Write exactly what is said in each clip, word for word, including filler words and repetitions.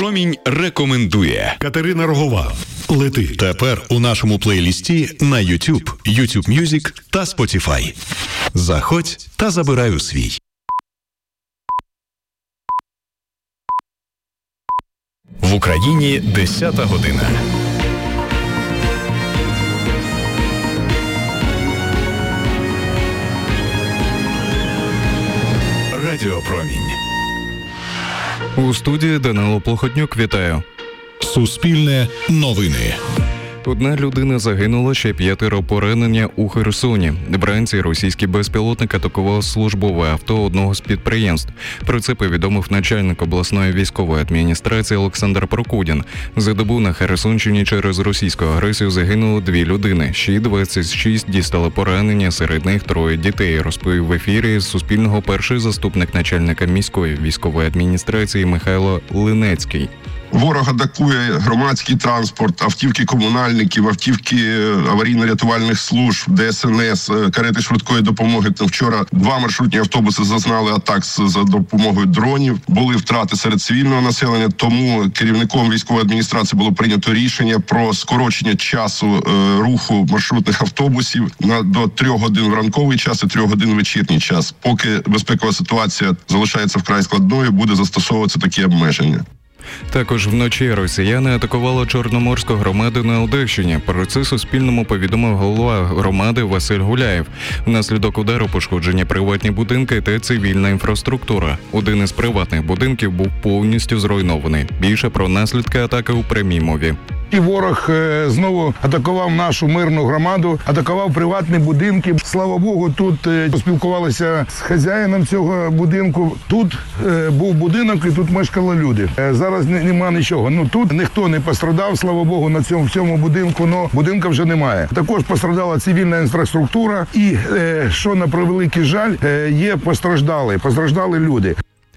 Промінь рекомендує. Катерина Рогова. Лети. Тепер у нашому плейлісті на YouTube, YouTube Music та Spotify. Заходь та забирай у свій. В Україні десята година. Радіо Промінь. У студії Данило Плохотнюк. Вітаю. Суспільне новини. Одна людина загинула, ще п'ятеро поранення у Херсоні. Вранці російський безпілотник атакував службове авто одного з підприємств. Про це повідомив начальник обласної військової адміністрації Олександр Прокудін. За добу на Херсонщині через російську агресію загинуло дві людини. Ще двадцять шість дістали поранення, серед них троє дітей, розповів в ефірі з Суспільного перший заступник начальника міської військової адміністрації Михайло Линецький. Ворог атакує громадський транспорт, автівки комунальників, автівки аварійно-рятувальних служб, Де Ес Ен Ес, карети швидкої допомоги. Вчора два маршрутні автобуси зазнали атак за допомогою дронів. Були втрати серед цивільного населення, тому керівником військової адміністрації було прийнято рішення про скорочення часу руху маршрутних автобусів на до трьох годин в ранковий час і трьох годин в вечірній час. Поки безпекова ситуація залишається вкрай складною, буде застосовуватися такі обмеження. Також вночі росіяни атакували Чорноморську громаду на Одещині. Про це Суспільному повідомив голова громади Василь Гуляєв. Внаслідок удару пошкоджені приватні будинки та цивільна інфраструктура. Один із приватних будинків був повністю зруйнований. Більше про наслідки атаки у прямій мові. І ворог е, знову атакував нашу мирну громаду, атакував приватні будинки. Слава Богу, тут е, поспілкувалися з хазяїном цього будинку. Тут е, був будинок і тут мешкали люди. Е, зараз не, нема нічого. Ну тут ніхто не пострадав, слава Богу, на цьому в цьому будинку, але будинка вже немає. Також постраждала цивільна інфраструктура і, е, що на превеликий жаль, е, є постраждали, постраждали люди.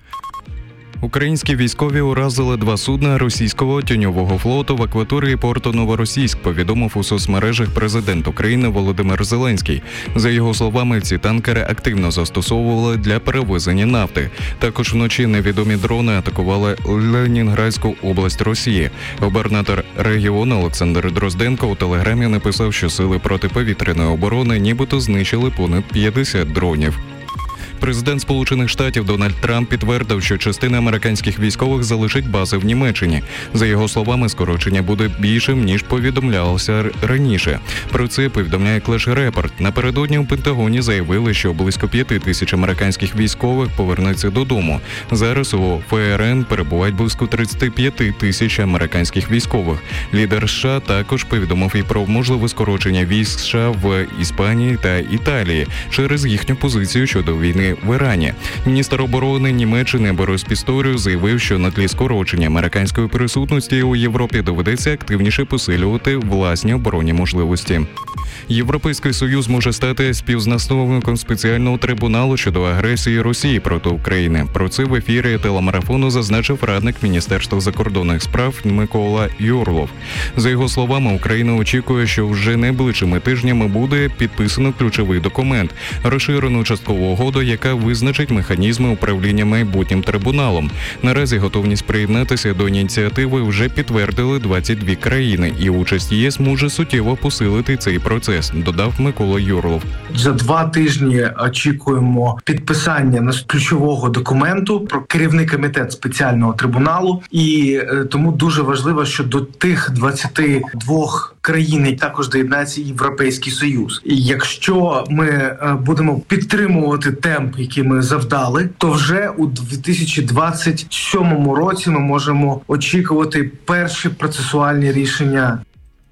Українські військові уразили два судна російського тіньового флоту в акваторії порту Новоросійськ, повідомив у соцмережах президент України Володимир Зеленський. За його словами, ці танкери активно застосовували для перевезення нафти. Також вночі невідомі дрони атакували Ленінградську область Росії. Губернатор регіону Олександр Дрозденко у телеграмі написав, що сили протиповітряної оборони нібито знищили понад п'ятдесят дронів. Президент Сполучених Штатів Дональд Трамп підтвердив, що частина американських військових залишить бази в Німеччині. За його словами, скорочення буде більшим, ніж повідомлялося раніше. Про це повідомляє Clash Report. Напередодні у Пентагоні заявили, що близько п'яти тисяч американських військових повернуться додому. Зараз у Еф Ер Ен перебувають близько тридцять п'ять тисяч американських військових. Лідер США також повідомив і про можливе скорочення військ США в Іспанії та Італії через їхню позицію щодо війни в Ірані. Міністр оборони Німеччини Борис Пісторіус заявив, що на тлі скорочення американської присутності у Європі доведеться активніше посилювати власні оборонні можливості. Європейський Союз може стати співзасновником спеціального трибуналу щодо агресії Росії проти України. Про це в ефірі телемарафону зазначив радник Міністерства закордонних справ Микола Юрлов. За його словами, Україна очікує, що вже найближчими тижнями буде підписано ключовий документ – розширену часткову угоду, яка визначить механізми управління майбутнім трибуналом. Наразі готовність приєднатися до ініціативи вже підтвердили двадцять дві країни, і участь ЄС може суттєво посилити цей процес, додав Микола Юрлов. За два тижні очікуємо підписання ключового документу про керівний комітет спеціального трибуналу, і тому дуже важливо, що до тих двадцяти двох країн також доєднається Європейський Союз. І якщо ми будемо підтримувати темп, який ми завдали, то вже у дві тисячі двадцять сьомому році ми можемо очікувати перші процесуальні рішення.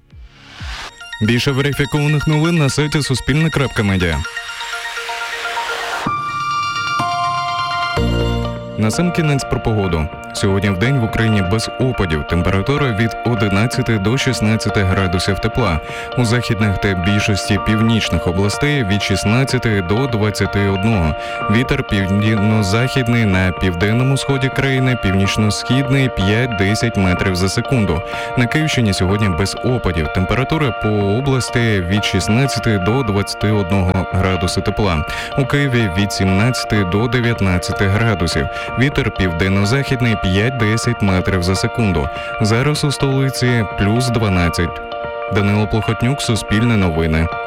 Більше верифікованих новин на сайті суспільне крапка медіа. Насамкінець про погоду. Сьогодні вдень в Україні без опадів. Температура від одинадцяти до шістнадцяти градусів тепла. У західних та більшості північних областей від шістнадцяти до двадцяти одного. Вітер південно-західний на південному сході країни, північно-східний п'ять-десять метрів за секунду. На Київщині сьогодні без опадів. Температура по області від шістнадцяти до двадцяти одного градуса тепла. У Києві від сімнадцяти до дев'ятнадцяти градусів. Вітер південно-західний п'ять-десять метрів за секунду. Зараз у столиці плюс дванадцять. Данило Плохотнюк, Суспільне новини.